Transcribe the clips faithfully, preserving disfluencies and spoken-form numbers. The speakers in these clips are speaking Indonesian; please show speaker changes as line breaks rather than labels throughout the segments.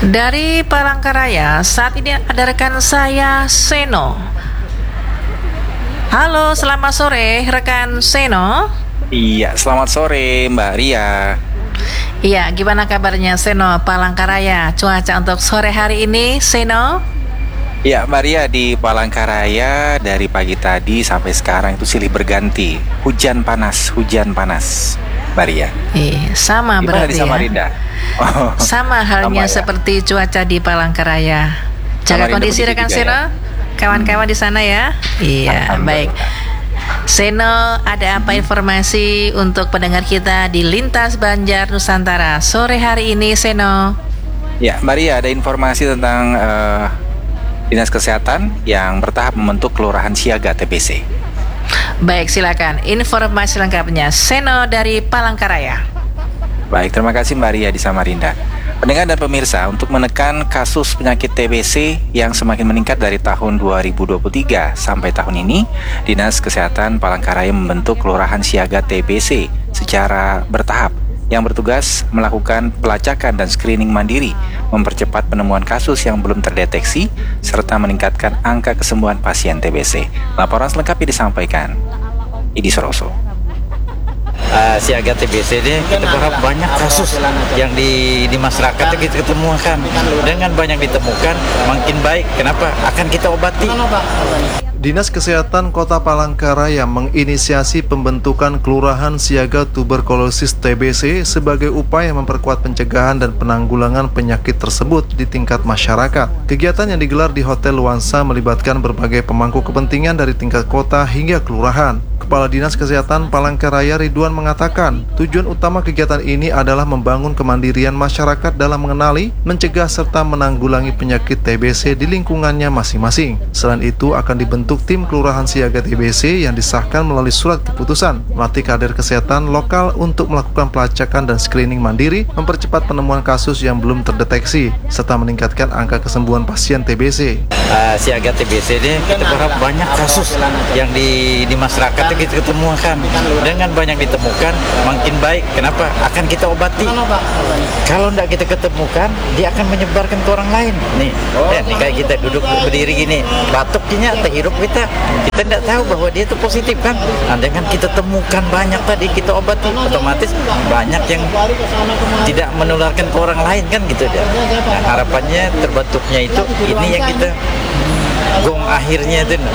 Dari Palangkaraya, saat ini ada rekan saya, Seno. Halo, selamat sore rekan Seno.
Iya, selamat sore Mbak Ria.
Iya, gimana kabarnya Seno, Palangkaraya? Cuaca untuk sore hari ini, Seno?
Iya, Mbak Ria, di Palangkaraya dari pagi tadi sampai sekarang itu silih berganti. Hujan panas, hujan panas, Mbak Ria.
Iya, sama
Gimana
berarti
di Samarinda?
ya.
Oh,
Sama halnya
sama ya?
seperti cuaca di Palangkaraya. Jaga
Samarinda
kondisi
begitu
rekan
juga
Seno,
ya?
kawan-kawan di sana ya. Iya, baik. Seno, ada apa informasi untuk pendengar kita di Lintas Banjar Nusantara sore hari ini, Seno?
Ya, Mbak Ria, ada informasi tentang uh, Dinas Kesehatan yang bertahap membentuk Kelurahan Siaga T B C.
Baik, silakan informasi lengkapnya, Seno dari Palangkaraya.
Baik, terima kasih Mbak Ria di Samarinda. Pendengar dan pemirsa, untuk menekan kasus penyakit T B C yang semakin meningkat dari tahun dua ribu dua puluh tiga sampai tahun ini, Dinas Kesehatan Palangkaraya membentuk Kelurahan Siaga T B C secara bertahap yang bertugas melakukan pelacakan dan screening mandiri, mempercepat penemuan kasus yang belum terdeteksi, serta meningkatkan angka kesembuhan pasien T B C. Laporan selengkapnya disampaikan Idi Soroso.
Uh, siaga T B C ini kita berharap banyak kasus yang di di masyarakat kita ketemukan. Dengan banyak ditemukan makin baik. Kenapa? Akan kita obati.
Dinas Kesehatan Kota Palangkaraya menginisiasi pembentukan Kelurahan Siaga Tuberkulosis T B C sebagai upaya memperkuat pencegahan dan penanggulangan penyakit tersebut di tingkat masyarakat. Kegiatan yang digelar di Hotel Luansa melibatkan berbagai pemangku kepentingan dari tingkat kota hingga kelurahan. Kepala Dinas Kesehatan Palangkaraya Ridwan mengatakan, tujuan utama kegiatan ini adalah membangun kemandirian masyarakat dalam mengenali, mencegah serta menanggulangi penyakit T B C di lingkungannya masing-masing. Selain itu akan dibentuk tim Kelurahan Siaga T B C yang disahkan melalui surat keputusan, melatih kader kesehatan lokal untuk melakukan pelacakan dan screening mandiri, mempercepat penemuan kasus yang belum terdeteksi, serta meningkatkan angka kesembuhan pasien T B C.
Uh, siaga T B C ini kita berharap banyak kasus yang di di masyarakat kita ketemukan. Dengan banyak ditemukan makin baik. Kenapa? Akan kita obati. Kalau tidak kita ketemukan, dia akan menyebarkan ke orang lain. Nih, ya, nih kayak kita duduk berdiri gini, batuknya terhirup kita, kita tidak tahu bahwa dia itu positif kan. Nah, dengan kita temukan banyak tadi kita obati, otomatis banyak yang tidak menularkan ke orang lain kan gitu. Nah, harapannya terbentuknya itu ini yang kita gong akhirnya itu.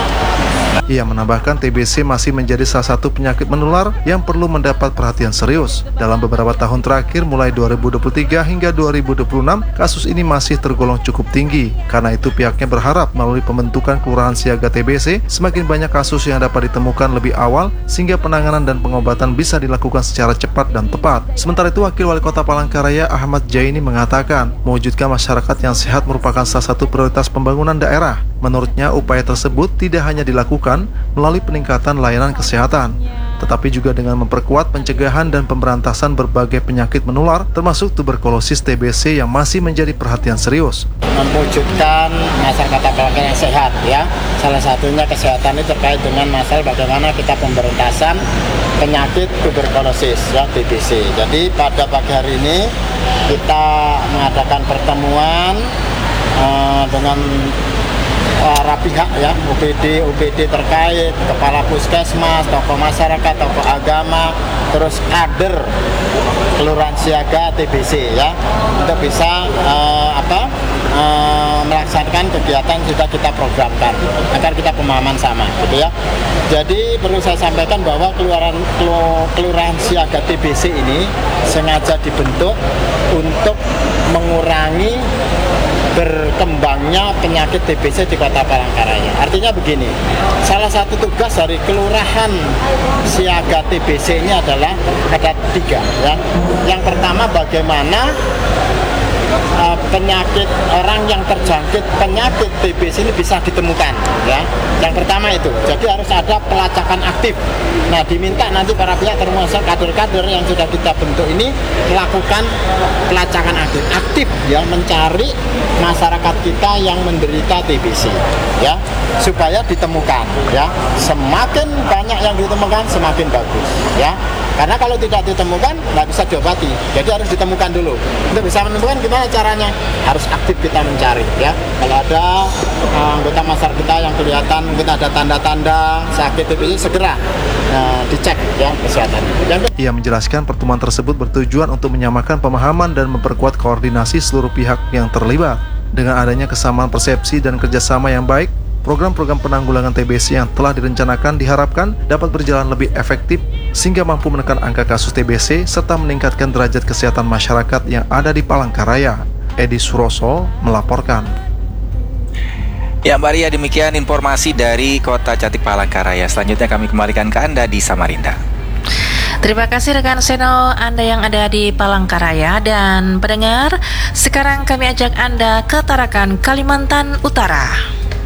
Ia menambahkan T B C masih menjadi salah satu penyakit menular yang perlu mendapat perhatian serius. Dalam beberapa tahun terakhir mulai dua ribu dua puluh tiga hingga dua ribu dua puluh enam, kasus ini masih tergolong cukup tinggi. Karena itu pihaknya berharap melalui pembentukan Kelurahan Siaga T B C, semakin banyak kasus yang dapat ditemukan lebih awal sehingga penanganan dan pengobatan bisa dilakukan secara cepat dan tepat. Sementara itu Wakil Wali Kota Palangkaraya Ahmad Jaini mengatakan, mewujudkan masyarakat yang sehat merupakan salah satu prioritas pembangunan daerah. Menurutnya, upaya tersebut tidak hanya dilakukan melalui peningkatan layanan kesehatan, tetapi juga dengan memperkuat pencegahan dan pemberantasan berbagai penyakit menular, termasuk tuberkulosis T B C yang masih menjadi perhatian serius.
Mewujudkan masyarakat Palangkaraya yang sehat, ya. Salah satunya kesehatan ini terkait dengan masalah bagaimana kita pemberantasan penyakit tuberkulosis, ya, T B C. Jadi pada pagi hari ini kita mengadakan pertemuan uh, dengan para pihak, ya, U P D, U P D terkait, kepala puskesmas, tokoh masyarakat, tokoh agama, terus kader Kelurahan Siaga T B C, ya, untuk bisa uh, apa uh, melaksanakan kegiatan sudah kita programkan agar kita pemahaman sama, gitu ya. Jadi perlu saya sampaikan bahwa Kelurahan Kelurahan Siaga T B C ini sengaja dibentuk untuk mengurangi berkembangnya penyakit T B C di Kota Palangkaraya. Artinya begini, salah satu tugas dari Kelurahan Siaga T B C ini adalah ada tiga, ya. Yang pertama, bagaimana uh, penyakit orang yang terjangkit penyakit T B C ini bisa ditemukan, ya. Yang pertama itu, jadi harus ada pelacakan aktif. Nah, diminta nanti para pihak termasuk kader-kader yang sudah kita bentuk ini melakukan pelacakan aktif, aktif ya, mencari masyarakat kita yang menderita T B C, ya, supaya ditemukan, ya. Semakin banyak yang ditemukan semakin bagus, ya. Karena kalau tidak ditemukan, nggak bisa diobati. Jadi harus ditemukan dulu. Untuk bisa menemukan gimana caranya? Harus aktif kita mencari, ya. Kalau ada uh, anggota masyarakat kita yang kelihatan mungkin ada tanda-tanda sakit T B C, segera uh, dicek ya kesehatan. Yang...
Ia menjelaskan pertemuan tersebut bertujuan untuk menyamakan pemahaman dan memperkuat koordinasi seluruh pihak yang terlibat. Dengan adanya kesamaan persepsi dan kerjasama yang baik, program-program penanggulangan T B C yang telah direncanakan diharapkan dapat berjalan lebih efektif sehingga mampu menekan angka kasus T B C serta meningkatkan derajat kesehatan masyarakat yang ada di Palangkaraya. Edi Suroso melaporkan.
Ya Mbak Ria, demikian informasi dari Kota Catik Palangkaraya. Selanjutnya kami kembalikan ke Anda di Samarinda.
Terima kasih rekan Seno Anda yang ada di Palangkaraya. Dan pendengar, sekarang kami ajak Anda ke Tarakan, Kalimantan Utara.